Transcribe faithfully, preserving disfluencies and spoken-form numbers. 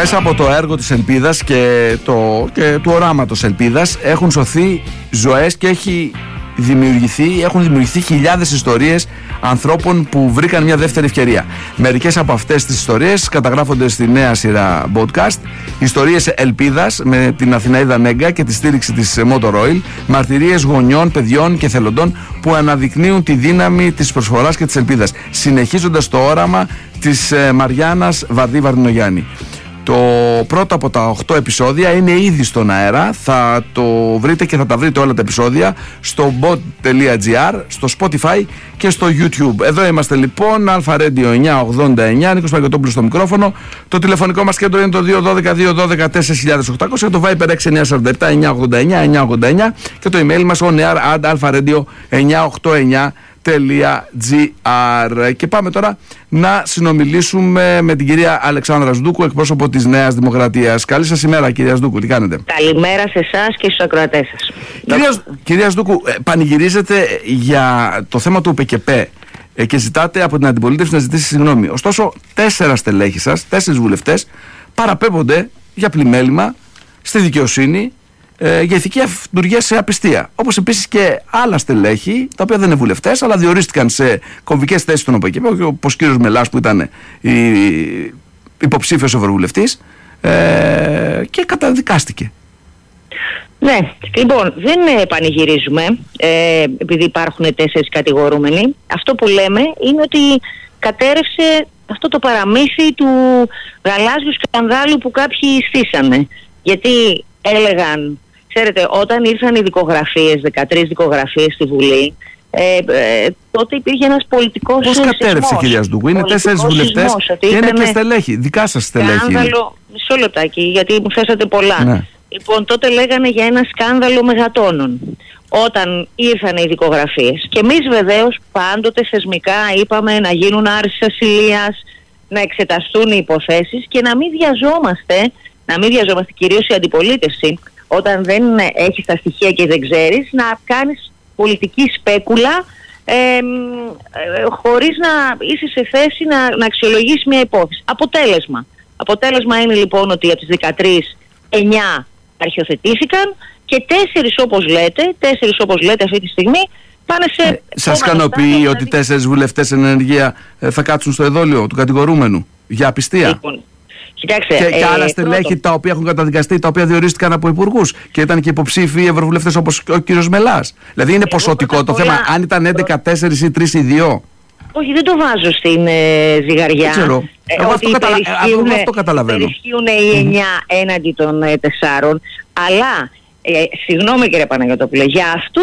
Μέσα από το έργο της Ελπίδας και, το, και του οράματος Ελπίδας έχουν σωθεί ζωές και έχει δημιουργηθεί, έχουν δημιουργηθεί χιλιάδες ιστορίες ανθρώπων που βρήκαν μια δεύτερη ευκαιρία. Μερικές από αυτές τις ιστορίες καταγράφονται στη νέα σειρά podcast. Ιστορίες Ελπίδας με την Αθηναίδα Νέγκα και τη στήριξη της Motor Oil. Μαρτυρίες γονιών, παιδιών και θελοντών που αναδεικνύουν τη δύναμη της προσφοράς και της ελπίδας, συνεχίζοντας το όραμα της Μαριάννας Βαρδί Βαρδινογιάννη. Το πρώτο από τα οκτώ επεισόδια είναι ήδη στον αέρα. Θα το βρείτε και θα τα βρείτε όλα τα επεισόδια στο bot.gr, στο Spotify και στο YouTube. Εδώ είμαστε λοιπόν, Αλφα Radio εννιακόσια ογδόντα εννιά, Νίκος Παγκοτόπουλος στο μικρόφωνο. Το τηλεφωνικό μας κέντρο είναι το δύο ένα δύο δύο ένα δύο τέσσερα οκτακόσια, το Viber έξι εννιά τέσσερα επτά εννιακόσια ογδόντα εννιά εννιακόσια ογδόντα εννιά και το email μας on air at alfaradio εννιακόσια ογδόντα εννιά τελεία τζι άρ. Και πάμε τώρα να συνομιλήσουμε με την κυρία Αλεξάνδρα Σδούκου, εκπρόσωπο της Νέας Δημοκρατίας. Καλή σας ημέρα, κυρία Σδούκου, τι κάνετε? Καλημέρα σε εσάς και στους ακροατές σας. Κυρία, κυρία Σδούκου, πανηγυρίζετε για το θέμα του ΟΠΕΚΕΠΕ και ζητάτε από την αντιπολίτευση να ζητήσει συγγνώμη. Ωστόσο, τέσσερα στελέχη σας, τέσσερις βουλευτές, παραπέμπονται για πλημέλημα στη δικαιοσύνη Ε, για ηθική αυτουργία σε απιστία. Όπως επίσης και άλλα στελέχη, τα οποία δεν είναι βουλευτές, αλλά διορίστηκαν σε κομβικές θέσεις στον ΟΠΕΚΕΠΕ, όπως ο κύριος Μελάς που ήταν υποψήφιος ευρωβουλευτής, ε, και καταδικάστηκε. Ναι, λοιπόν, δεν πανηγυρίζουμε ε, επειδή υπάρχουν τέσσερις κατηγορούμενοι. Αυτό που λέμε είναι ότι κατέρευσε αυτό το παραμύθι του γαλάζιου σκανδάλου που κάποιοι στήσανε. Γιατί έλεγαν, ξέρετε, όταν ήρθαν οι δικογραφίες, δεκατρείς δικογραφίες στη Βουλή, ε, ε, τότε υπήρχε ένας πολιτικός σεισμός. Πώς κατέρευσε, κυρία Σδούκου? Είναι τέσσερις βουλευτές και είναι και στελέχη, δικά σας στελέχη. Σκάνδαλο, μισό λεπτάκι, γιατί μου θέσατε πολλά. Ναι. Λοιπόν, τότε λέγανε για ένα σκάνδαλο μεγατόνων, όταν ήρθαν οι δικογραφίες. Και εμείς βεβαίως πάντοτε θεσμικά είπαμε να γίνουν άρσεις ασυλίας, να εξεταστούν οι υποθέσεις και να μην βιαζόμαστε, να μην βιαζόμαστε κυρίως η αντιπολίτευση, όταν δεν έχεις τα στοιχεία και δεν ξέρεις, να κάνεις πολιτική σπέκουλα ε, ε, χωρίς να είσαι σε θέση να, να αξιολογήσεις μια υπόθεση. Αποτέλεσμα. Αποτέλεσμα είναι λοιπόν ότι από τις δεκατρείς, εννιά αρχιοθετήθηκαν και τέσσερις όπως λέτε, τέσσερις όπως λέτε αυτή τη στιγμή πάνε σε... Ε, σας ικανοποιεί δηλαδή ότι τέσσερις βουλευτές εν ενεργεία ε, θα κάτσουν στο εδόλιο του κατηγορούμενου για απιστία? Λοιπόν, κοιτάξτε, και, ε, και άλλα στελέχη τα οποία έχουν καταδικαστεί, τα οποία διορίστηκαν από υπουργούς και ήταν και υποψήφοι ευρωβουλευτές όπως ο κύριος Μελάς. Δηλαδή είναι Εγώ ποσοτικό το θέμα, αν ήταν έντεκα τέσσερα ή τρία ή δύο. Όχι, δεν το βάζω στην ε, ζυγαριά. Δεν ξέρω. Ε, Εγώ αυτό, καταλα... Εγώ αυτό καταλαβαίνω. Υπερισχύουν οι εννιά έναντι των ε, τεσσάρων. Αλλά, ε, συγγνώμη κύριε Παναγιωτόπουλε, για αυτού